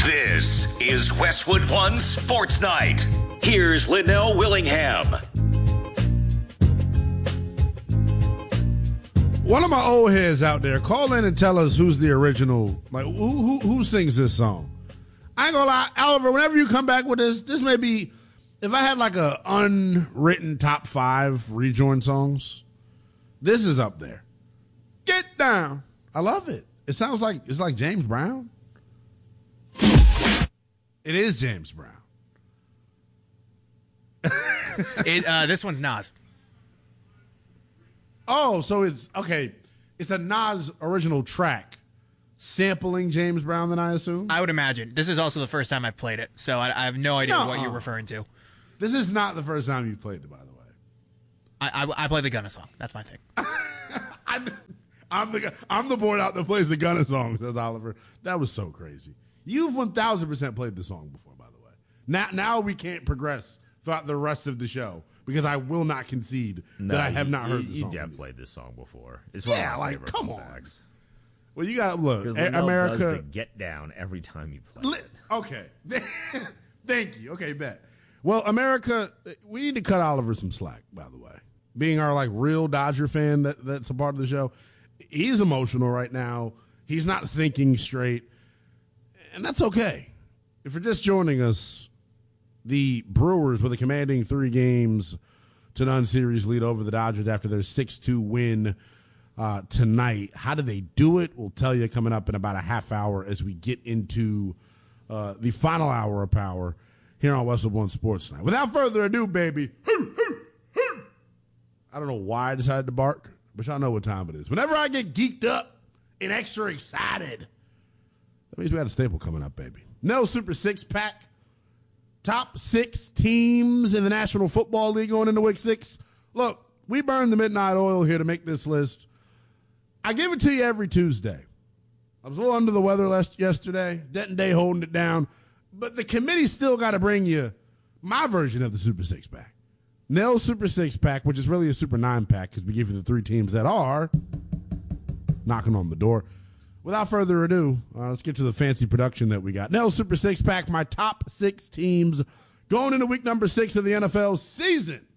This is Westwood One Sports Night. Here's Linnell Willingham. One of my old heads out there, call in and tell us who's the original, like who sings this song. I ain't gonna lie, Oliver, whenever you come back with this may be, if I had like a unwritten top 5 rejoin songs, this is up there. Get down. I love it. It sounds like, it's like James Brown. It is James Brown. This one's Nas. Oh, so it's, okay, it's a Nas original track sampling James Brown, then I assume? I would imagine. This is also the first time I've played it, so I have no idea what you're referring to. This is not the first time you've played it, by the way. I play the Gunna song. That's my thing. I'm the boy out that plays the Gunna song, says Oliver. That was so crazy. You've 1,000% played the song before, by the way. Now we can't progress throughout the rest of the show because I will not concede that I have not heard the song. You have played this song before. It's come on. Well, you got to look. America does the get down every time you play it. Okay. Thank you. Okay, bet. Well, America, we need to cut Oliver some slack, by the way. Being our real Dodger fan that's a part of the show. He's emotional right now. He's not thinking straight. And that's okay. If you're just joining us, the Brewers with a commanding 3-0 series lead over the Dodgers after their 6-2 win tonight. How do they do it? We'll tell you coming up in about a half hour as we get into the final hour of power here on Westwood One Sports Night. Without further ado, baby. I don't know why I decided to bark, but y'all know what time it is. Whenever I get geeked up and extra excited, that means we got a staple coming up, baby. Nell Super 6-pack. Top 6 teams in the National Football League going into Week 6. Look, we burned the midnight oil here to make this list. I give it to you every Tuesday. I was a little under the weather yesterday. Denton Day holding it down. But the committee still got to bring you my version of the Super 6-pack. Nell's Super 6-pack, which is really a Super 9-pack because we give you the 3 teams that are knocking on the door. Without further ado, let's get to the fancy production that we got. Nell's Super 6-pack, my top 6 teams going into week number 6 of the NFL season.